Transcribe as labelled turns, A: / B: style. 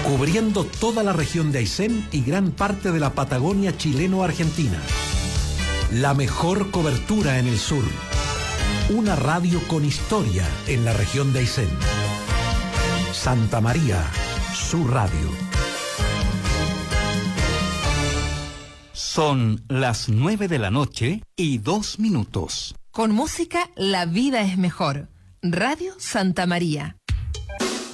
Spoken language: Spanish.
A: cubriendo toda la región de Aysén y gran parte de la Patagonia chileno-argentina. La mejor cobertura en el sur. Una radio con historia en la región de Aysén. Santa María, su radio.
B: Son las 9:02 PM.
C: Con música, la vida es mejor. Radio Santa María.